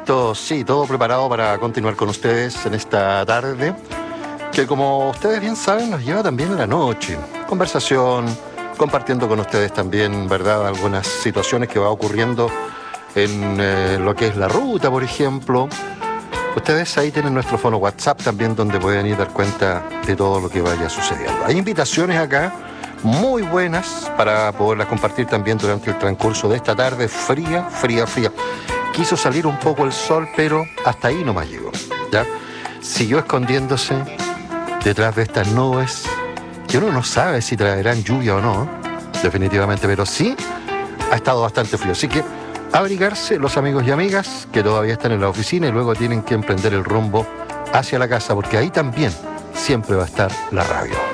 Listo, sí, todo preparado para continuar con ustedes en esta tarde, que como ustedes bien saben nos lleva también a la noche. Conversación, compartiendo con ustedes también, ¿verdad?, algunas situaciones que va ocurriendo en lo que es la ruta, por ejemplo. Ustedes ahí tienen nuestro fono WhatsApp también, donde pueden ir a dar cuenta de todo lo que vaya sucediendo. Hay invitaciones acá muy buenas para poderlas compartir también durante el transcurso de esta tarde fría. Quiso salir un poco el sol, pero hasta ahí nomás llegó, ¿ya? Siguió escondiéndose detrás de estas nubes que uno no sabe si traerán lluvia o no, definitivamente, pero sí ha estado bastante frío. Así que abrigarse los amigos y amigas que todavía están en la oficina y luego tienen que emprender el rumbo hacia la casa, porque ahí también siempre va a estar la radio.